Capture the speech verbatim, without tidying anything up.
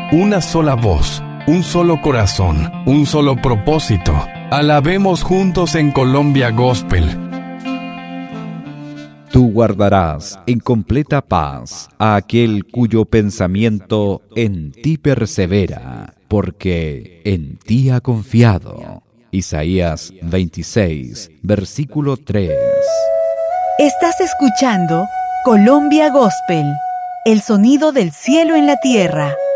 una sola voz, un solo corazón, un solo propósito. Alabemos juntos en Colombia Gospel. Tú guardarás en completa paz a aquel cuyo pensamiento en ti persevera, porque en ti ha confiado. Isaías veintiséis, versículo tres. Estás escuchando Colombia Gospel, el sonido del cielo en la tierra.